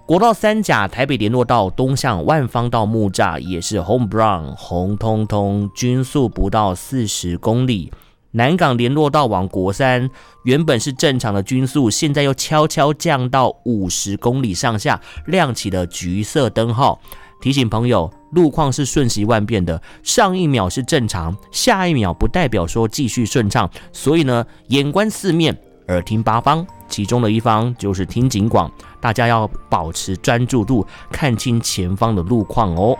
国道三甲台北联络道东向万方道木栅也是红 brown 红彤彤，均速不到40公里。南港联络道往国三原本是正常的均速，现在又悄悄降到50公里上下，亮起了橘色灯号。提醒朋友，路况是瞬息万变的，上一秒是正常，下一秒不代表说继续顺畅，所以呢，眼观四面，耳听八方，其中的一方就是听警广，大家要保持专注度，看清前方的路况哦。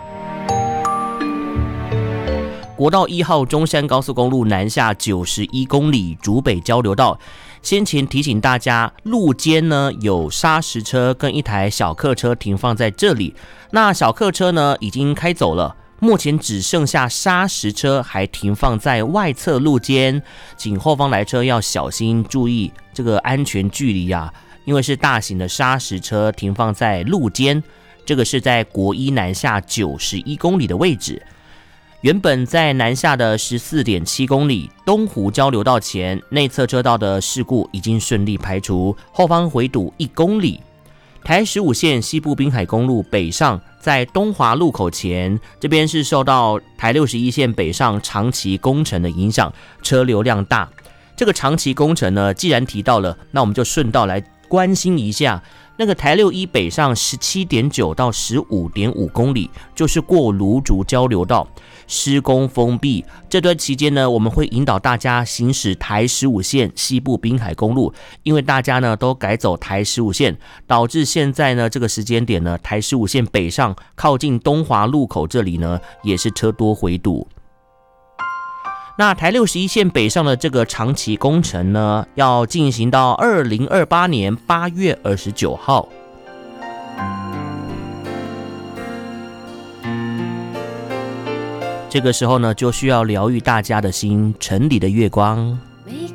国道1号中山高速公路南下91公里，竹北交流道。先前提醒大家，路肩呢有砂石车跟一台小客车停放在这里。那小客车呢已经开走了，目前只剩下砂石车还停放在外侧路肩，请后方来车要小心注意这个安全距离啊，因为是大型的砂石车停放在路肩，这个是在国一南下91公里的位置。原本在南下的14.7公里东湖交流道前内侧车道的事故已经顺利排除，后方回堵1公里。台15线西部滨海公路北上，在东华路口前，这边是受到台61线北上长期工程的影响，车流量大。这个长期工程呢，既然提到了，那我们就顺道来关心一下。那个台61北上 17.9 到 15.5 公里，就是过芦竹交流道施工封闭。这段期间呢，我们会引导大家行驶台15线西部滨海公路，因为大家呢都改走台15线，导致现在呢这个时间点呢，台15线北上靠近东华路口这里呢，也是车多回堵。那台61线北上的这个长期工程呢，要进行到2028年8月29号。这个时候呢，就需要疗愈大家的心，城里的月光。 每